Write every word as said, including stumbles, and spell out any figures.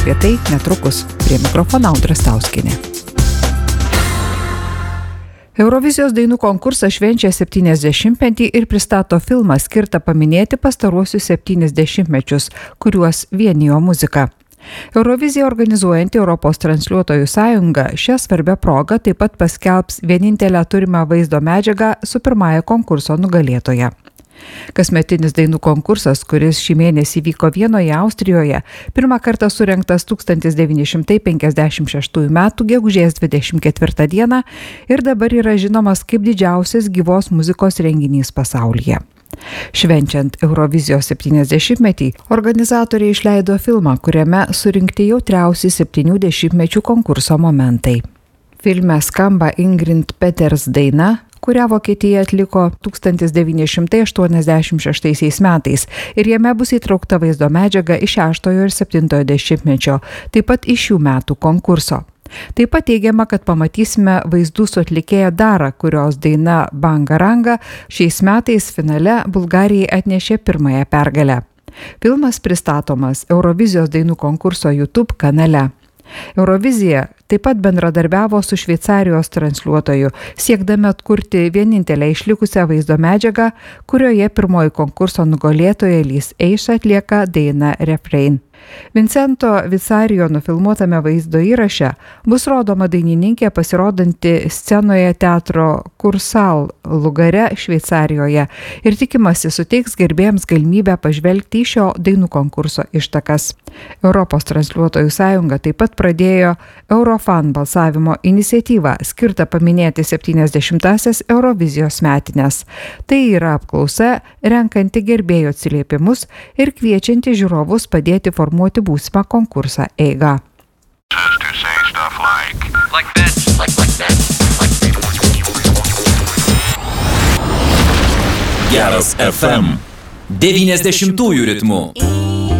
Apie tai netrukus. Prie mikrofono Audra Stauskienė. Eurovizijos dainų konkursas švenčia septyniasdešimtmetį ir pristato filmą skirtą paminėti pastaruosius septynis dešimtmečius, kuriuos vienijo muzika. Euroviziją organizuojanti Europos transliuotojų sąjunga šią svarbią progą taip pat paskelbs vienintelę turimą vaizdo medžiagą su pirmąja konkurso nugalėtoja. Kasmetinis dainų konkursas, kuris šį mėnesį vyko Vienoje, Austrijoje, pirmą kartą surengtas tūkstantis devyni šimtai penkiasdešimt šeštųjų metų gegužės dvidešimt ketvirtą dieną ir dabar yra žinomas kaip didžiausias gyvos muzikos renginys pasaulyje. Švenčiant Eurovizijos septyniasdešimtmetį, organizatoriai išleido filmą, kuriame surinkti jautriausi septynių dešimtmečių konkurso momentai. Filme skamba Ingrid Peters daina, kurią Vokietija atliko tūkstantis devyni šimtai aštuoniasdešimt šeštaisiais metais ir jame bus įtraukta vaizdo medžiaga iš šeštojo ir septintojo dešimtmečio, taip pat iš šių metų konkurso. Taip pat teigiama, kad pamatysime vaizdų su atlikėja Dara, kurios daina Banga Ranga šiais metais finale Bulgarijai atnešė pirmąją pergalę. Filmas pristatomas Eurovizijos dainų konkurso YouTube kanale. Eurovizija taip pat bendradarbiavo su Šveicarijos transliuotoju, siekdami atkurti vienintelę išlikusią vaizdo medžiagą, kurioje pirmoji konkurso nugalėtoja Lys Eiš atlieka dainą Refrain. Vincento Vicarijo nufilmuotame vaizdo įraše bus rodoma dainininkė pasirodanti scenoje teatro Kursal Lugare Šveicarijoje ir tikimasi suteiks gerbėjams galimybę pažvelgti į šio dainų konkurso ištakas. Europos transliuotojų sąjunga taip pat pradėjo Eurofan balsavimo iniciatyvą skirtą paminėti septyniasdešimtąsias Eurovizijos metines. Tai yra apklausa, renkanti gerbėjų atsiliepimus ir kviečianti žiūrovus padėti formuoti būsimą konkursą eigą. Geras F M devyniasdešimtųjų ritmų.